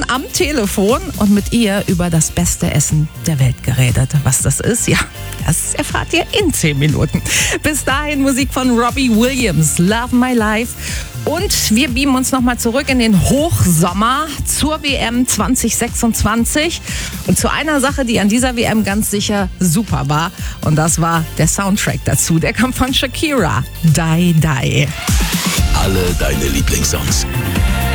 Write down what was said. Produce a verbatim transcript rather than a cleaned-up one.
am Telefon und mit ihr über das beste Essen der Welt geredet. Was das ist, ja, das erfahrt ihr in zehn Minuten. Bis dahin Musik von Robbie Williams, Love My Life. Und wir beamen uns nochmal zurück in den Hochsommer zur W M zwanzig sechsundzwanzig und zu einer Sache, die an dieser W M ganz sicher super war. Und das war der Soundtrack dazu. Der kam von Shakira, Die Die. Alle deine Lieblingssongs.